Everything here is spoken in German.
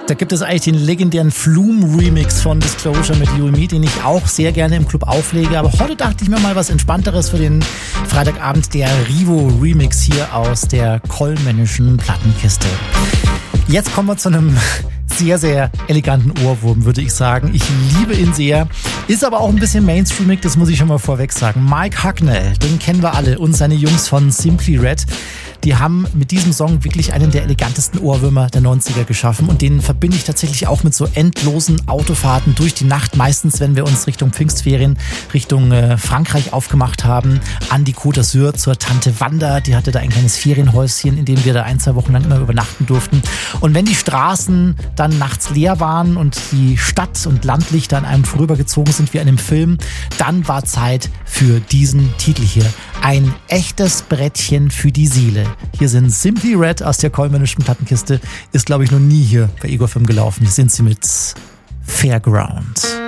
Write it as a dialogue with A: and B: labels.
A: Da gibt es eigentlich den legendären Flume-Remix von Disclosure mit You and Me, den ich auch sehr gerne im Club auflege. Aber heute dachte ich mir mal was Entspannteres für den Freitagabend, der Rivo-Remix hier aus der kollmännischen Plattenkiste. Jetzt kommen wir zu einem sehr, sehr eleganten Ohrwurm, würde ich sagen. Ich liebe ihn sehr. Ist aber auch ein bisschen mainstreamig, das muss ich schon mal vorweg sagen. Mike Hucknall, den kennen wir alle, und seine Jungs von Simply Red. Die haben mit diesem Song wirklich einen der elegantesten Ohrwürmer der 90er geschaffen und den verbinde ich tatsächlich auch mit so endlosen Autofahrten durch die Nacht. Meistens, wenn wir uns Richtung Pfingstferien, Richtung Frankreich aufgemacht haben, an die Côte d'Azur zur Tante Wanda. Die hatte da ein kleines Ferienhäuschen, in dem wir da 1-2 Wochen lang immer übernachten durften. Und wenn die Straßen dann nachts leer waren und die Stadt- und Landlichter an einem vorübergezogen sind wie einem Film, dann war Zeit für diesen Titel hier. Ein echtes Brettchen für die Seele. Hier sind Simply Red aus der kollmännischen Plattenkiste. Ist, glaube ich, noch nie hier bei Ego FM gelaufen. Hier sind sie mit Fairground.